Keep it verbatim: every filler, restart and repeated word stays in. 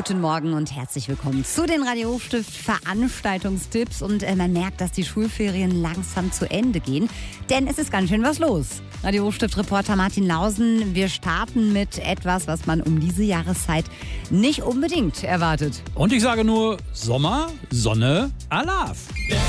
guten Morgen und herzlich willkommen zu den Radio Hochstift Veranstaltungstipps. Und äh, man merkt, dass die Schulferien langsam zu Ende gehen, denn es ist ganz schön was los. Radio Hochstift-Reporter Martin Lausen, wir starten mit etwas, was man um diese Jahreszeit nicht unbedingt erwartet. Und ich sage nur Sommer, Sonne, Alaf.